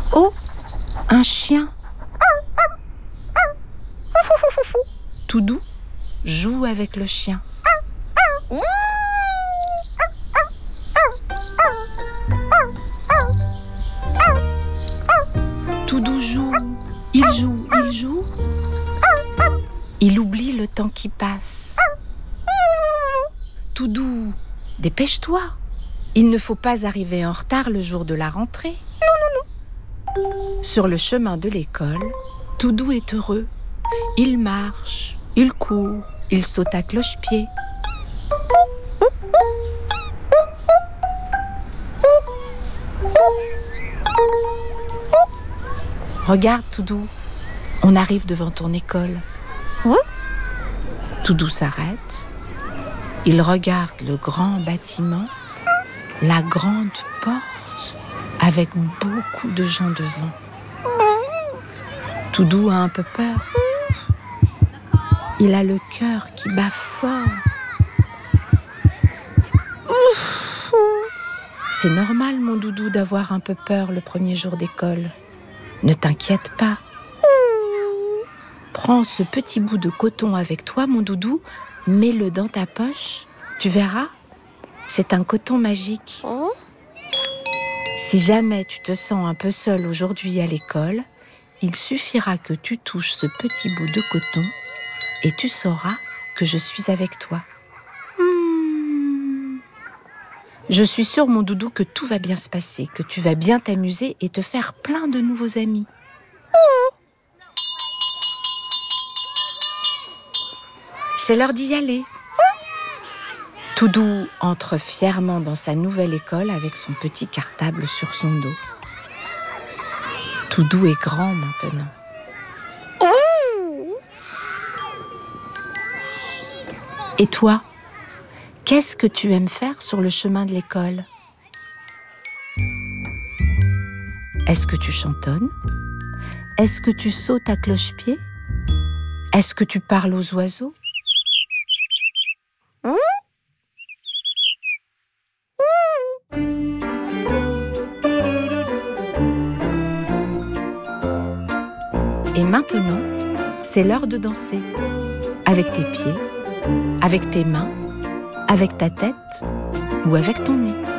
Oh, un chien. Toudou joue avec le chien. Toudou joue, il joue, il joue. Il oublie le temps qui passe. Toudou, dépêche-toi. Il ne faut pas arriver en retard le jour de la rentrée. Non. Sur le chemin de l'école, Toudou est heureux. Il marche, il court, il saute à cloche-pied. Regarde, Toudou, on arrive devant ton école. Toudou s'arrête. Il regarde le grand bâtiment, la grande porte, avec beaucoup de gens devant. Toudou a un peu peur. Il a le cœur qui bat fort. C'est normal, mon doudou, d'avoir un peu peur le premier jour d'école. Ne t'inquiète pas. Prends ce petit bout de coton avec toi, mon doudou, mets-le dans ta poche. Tu verras, c'est un coton magique. Si jamais tu te sens un peu seul aujourd'hui à l'école, il suffira que tu touches ce petit bout de coton et tu sauras que je suis avec toi. Je suis sûre, mon doudou, que tout va bien se passer, que tu vas bien t'amuser et te faire plein de nouveaux amis. C'est l'heure d'y aller. Toudou entre fièrement dans sa nouvelle école avec son petit cartable sur son dos. Toudou est grand maintenant. Et toi, qu'est-ce que tu aimes faire sur le chemin de l'école ? Est-ce que tu chantonnes ? Est-ce que tu sautes à cloche-pied ? Est-ce que tu parles aux oiseaux ? Et maintenant, c'est l'heure de danser. Avec tes pieds, avec tes mains, avec ta tête ou avec ton nez.